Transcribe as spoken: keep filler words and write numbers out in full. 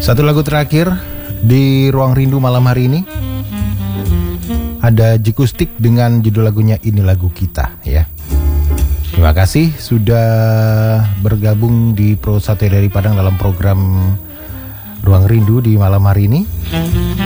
Satu lagu terakhir di Ruang Rindu malam hari ini, ada Jikustik dengan judul lagunya Ini Lagu Kita ya. Terima kasih sudah bergabung di Pro Sate dari Padang dalam program Ruang Rindu di malam hari ini.